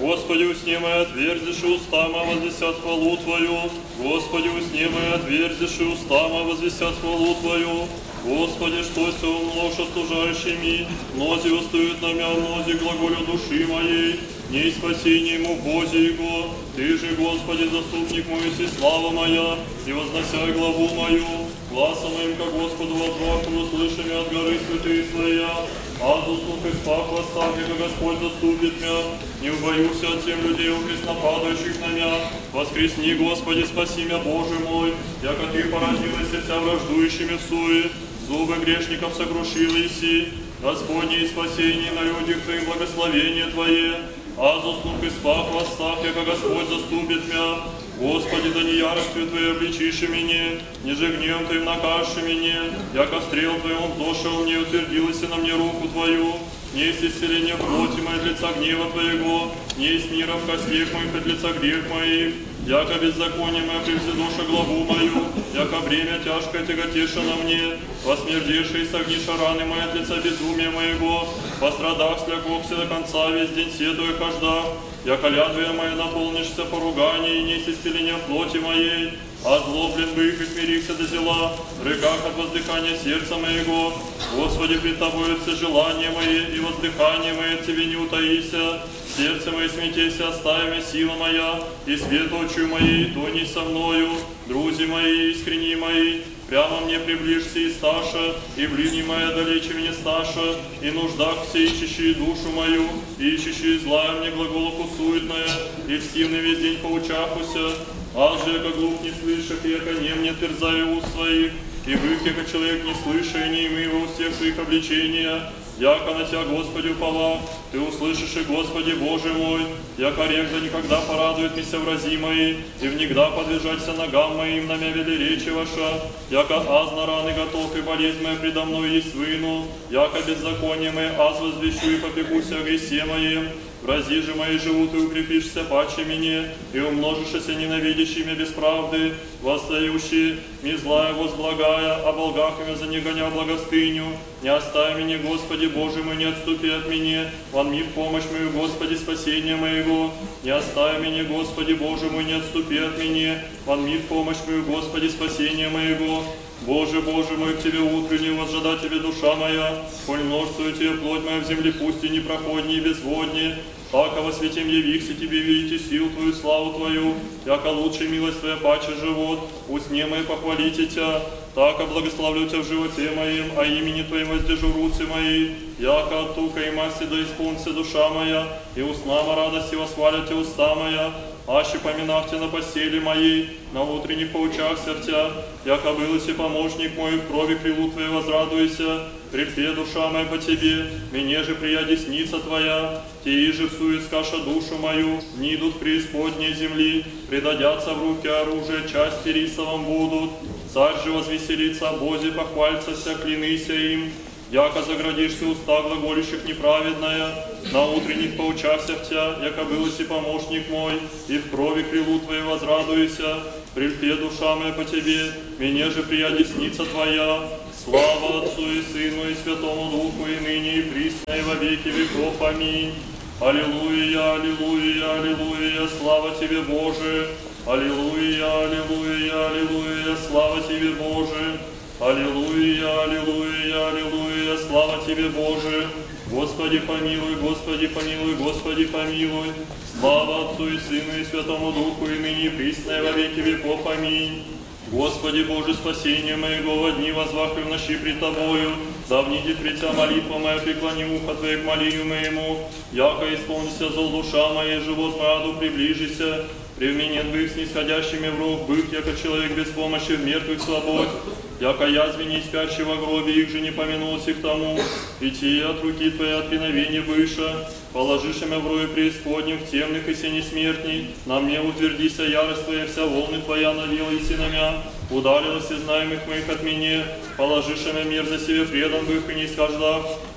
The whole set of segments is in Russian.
Господи, усни мои, отверзишь уста мои, возвестят хвалу Твою. Господи, усни мои, отверзишь уста мои, возвестят хвалу Твою. Господи, что все умножь остужающими, мнози устают на меня, мнози глаголю души моей, не спасение ему Боже Его. Ты же, Господи, заступник мой, и слава моя, и возносяй главу мою, гласом моим ко Господу возвахну, услыши меня от горы святые своя. Азус и спах восстав, как Господь заступит меня, не убоюсь от тем людей, нападающих на меня. Воскресни, Господи, спаси меня, Боже мой, яко Ты поразилась вся враждующими суе, зубы грешников сокрушил Иси. Господне и спасение на людях Твоих, благословение Твое. Азус и спах восстав, яко Господь заступит меня. Господи, да не яростью Твоей обличишь меня, ниже гневом Твоим накажешь меня, яко стрел Твоим зошел мне, утвердилась на мне руку Твою. Не есть исцеление плоти моей от лица гнева Твоего, не есть мира в костях моих от лица грех моих. Яко беззаконие мое превзидоша главу мою, яко бремя тяжкое тяготеша на мне, восмердевшие согниша раны мои от лица безумия моего, пострадах слягохся до конца, весь день седуя каждах, яко лядвия моя наполнишься поругание и несть исцеления плоти моей, озлоблен бы их и смирихся до зела, в рыках от воздыхания сердца моего. Господи, пред Тобою все желания мои и воздыхание мое от Тебе не утаися. Сердце мое смятейся, остави меня, сила моя, и свет очью моей, тони со мною, друзья мои, искренние мои, прямо мне приближься и сташа, и ближний моя далече меня сташа, и нуждах все ищущие душу мою, и ищущие злая мне глаголовку суетная, и льстивный весь день поучахуся, аз же, яко глух не слышах, и яко нем не терзаю уст своих, и бык, яко человек не слыша, и не имею во всех своих обличения. Яко на Тебя, Господи, упова, Ты услышишь, и Господи Боже мой, яко рек да никогда порадует меня врази мои, и внегда подвижаться ногам моим, на мя вели речи ваша, яко аз на раны готов, и болезнь моя предо мной есть выну, яко беззаконие мое аз возвещу, и попекуся о гресе моем. Врази же мои живут, и укрепишься паче мне, и умножишься ненавидящими без правды, восстающие, ми злая возблагая, а болгахами за негоня благостыню. Не оставь меня, Господи Боже мой, не отступи от меня, вон ми в помощь мою, Господи, спасение моего. Не оставь меня, Господи Боже мой, не отступи от меня, вон ми в помощь мою, Господи, спасение моего. Боже, Боже мой, к Тебе утренне возжада Тебе душа моя, коль множествую Тебе плоть моя в земле, пусть и непроходнее и безводнее. Пако во святем явихся Тебе, видите силу Твою, славу Твою, яко лучшая милость Твоя паче живот, устне мои похвалите Тебя, тако благословлю Тебя в животе моем, а имени Твоим воздержу руцы мои, яко от тука и масти да исполнится душа моя, и устнама радости восхвалят Тебя уста моя, аще поминав Тебя на постели моей, на утренних поучах Тебя, яко был и помощник мой, в крови крилу Твоей возрадуйся, припе душа моя по Тебе, мне же прия десница Твоя, Те же всует скаша душу мою, не идут преисподней земли, предадятся в руки оружия, части рисовом будут, царь же возвеселится о Бозе, похвалится вся, клянися им, яко заградишься уста глаголющих неправедная, на утренних поучахся в Тебя, яко был и помощник мой, и в крови крилу Твоей возрадуйся, прельпе душа моя по Тебе, мне же прия десница Твоя. Слава Отцу и Сыну и Святому Духу, и ныне, и присно, и во веки веков. Аминь. Аллилуйя, аллилуйя, аллилуйя, слава Тебе, Боже. Аллилуйя, аллилуйя, аллилуйя, слава Тебе, Боже. Аллилуйя, аллилуйя, аллилуйя, слава Тебе, Боже. Господи помилуй, Господи помилуй, Господи помилуй. Слава Отцу и Сыну и Святому Духу, и ныне, и присно, и во веки веков. Аминь. Господи Боже, спасение моего, во дни возвахи в ночи пред Тобою, да внидит пред Тебя молитва моя, преклони ухо Твое к молению моему, яко исполнится зол душа моя, живот мой аду приближися, привменен бык снисходящими в рог, бык, яко человек без помощи в мертвых свобод, яко язвени спящий во гробе, их же не помянулся к тому, идти от руки Твоей от пиновения выше, положишь меня в рою преисподнем, в темных и сени смертней, на мне утвердися ярость Твоя, вся волны Твоя навела и синамя, удалилась из знаемых моих от меня, положишь меня мир за себе предан бых и не скаждав,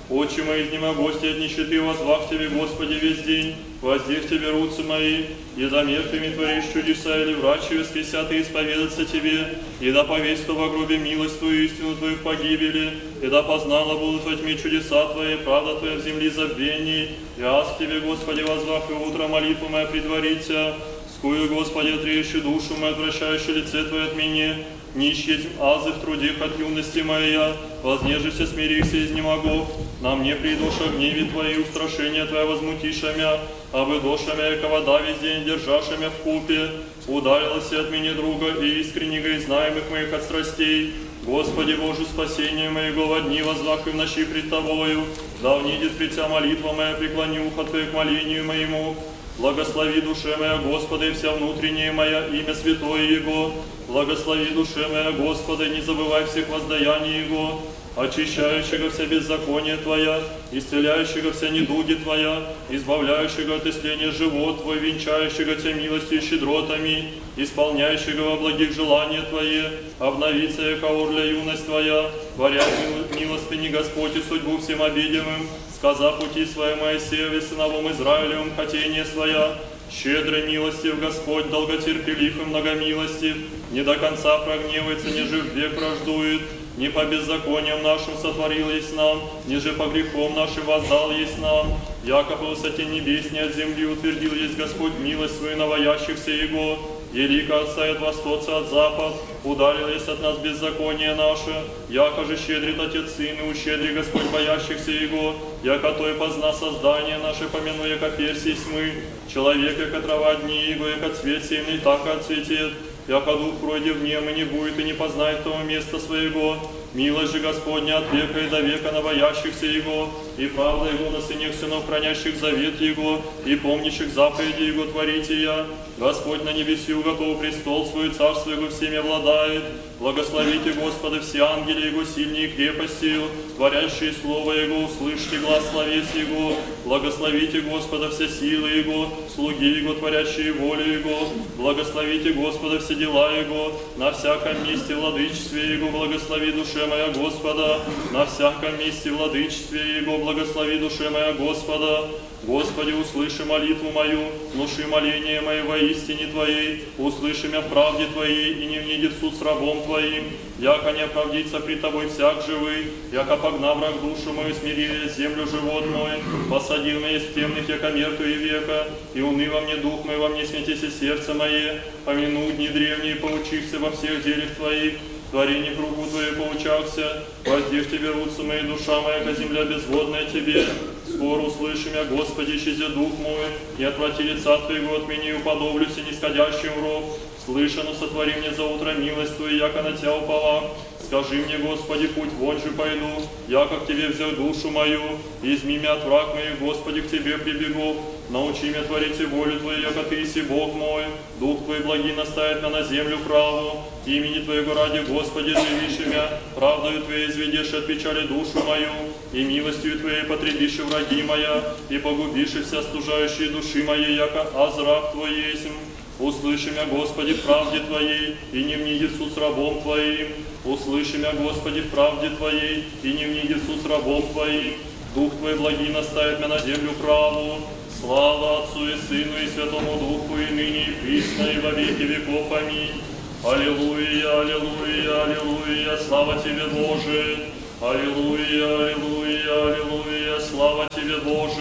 Очи мои изнемогости от нищеты, возвах Тебе, Господи, весь день. Воздев Тебе руцы мои, и за мерками творишь чудеса, или врачи воскресят и исповедаться Тебе, и да повесть во гробе милость Твою, истину Твою в погибели, и да познала будут во тьме чудеса Твои, правда Твоя в земле забвений. И аз к Тебе, Господи, возвах, и утро молитву моя предварится, скую, Господи, отреющую душу мою, отвращающую лице Твое от меня. Нищ есть азы в труде от юности моя, вознежися, смирися, изнемогу. На мне придоша в гневе Твои, устрашения Твоя возмутишамя, а выдошамя, яко вода весь день держашамя в купе. Ударилась от меня друга и искреннего и знаемых моих от страстей. Господи Боже, спасение моего во дни возвах и в ночи пред Тобою. Да внидит пред Тебя молитва моя, преклони ухо Твое к молению моему. Благослови душе моя Господа и вся внутренняя моя, имя святое Его. Благослови душе моя Господа, не забывай всех воздаяний Его, очищающего вся беззаконие Твоя, исцеляющего вся недуги Твоя, избавляющего от исцеления живот Твой, венчающего Тебя милостью и щедротами, исполняющего во благих желания Твои, обновится, яко орля юность Твоя, творя милостыни Господь и судьбу всем обидимым, сказа пути своя Моисею и сыновом Израилевым хотение своя. Щедрой милостив Господь, долготерпелив и многомилостив, не до конца прогневается, неже век враждует, не по беззакониям нашим сотворил есть нам, ниже по грехам нашим воздал есть нам. Яко по высоте небес не от земли утвердил есть Господь милость свою навоящихся Его. Елика отца и от востоца от запад, удалил есть от нас беззаконие наше, яко же щедрит Отец Сын и ущедри Господь боящихся Его, яко то и позна создание наше, помяну, яко персий мы, человек, яко трава дни Его, яко цвет семный, так и отцветет, яко дух пройдет в нем и не будет, и не познает того места своего. Милость же Господня от века и до века на боящихся Его, и правда Его на сынах сынов, хранящих завет Его, и помнящих заповеди Его творите я. Господь на небеси уготов престол свой, царство Его всеми обладает. Благословите Господа все ангели Его, сильнее крепостью, творящие Слово Его, услышьте глас словес Его. Благословите Господа все силы Его, слуги Его, творящие волю Его. Благословите Господа все дела Его, на всяком месте владычестве Его, благослови душе моя Господа, на всяком месте владычестве Его, благослови душе моя Господа. Господи, услыши молитву мою, внуши моление мое во истине Твоей, услыши меня в правде Твоей, и не внидит суд с рабом Твоим, яко не оправдится при Тобой всяк живый, яко погнав враг душу мою, смирили землю живот мой, посадил меня из темных, яко мертвые века, и уны во мне дух мой, во мне смятися сердце мое, помяну дни древние, поучихся во всех делях Твоих, творение кругу Твое поучахся, воздев Тебе руцы мои, душа моя, ко земля безводная Тебе. Скоро услыши меня, Господи, исчези дух мой, и отврати лица Твоего от меня, и уподоблюсь нисходящим в ров. Слышано, сотвори мне за утро милость Твою, яко на Тебя уповах. Скажи мне, Господи, путь вон же пойду, яко к Тебе взял душу мою, и изми меня от враг моих, Господи, к Тебе прибегу. Научи меня творить волю Твою, яко Ты си Бог мой, Дух Твой благий наставит меня на землю правду, имени Твоего ради, Господи, живишь меня, правдою Твоей изведешь от печали душу мою, и милостью Твоей потребишь враги моя, и погубишь вся стужающие души моей, яко азрак Твой есть. Услыши меня, Господи, в правде Твоей, и не внидит суд с рабом Твоим. Услыши меня, Господи, в правде Твоей, и не внидит суд с рабом Твоим. Дух Твой благий наставит меня на землю правду. Слава Отцу и Сыну и Святому Духу, и ныне, и присно, и во веки веков. Аминь. Аллилуйя, аллилуйя, аллилуйя, слава Тебе, Боже! Аллилуйя, аллилуйя, аллилуйя, слава Тебе, Боже!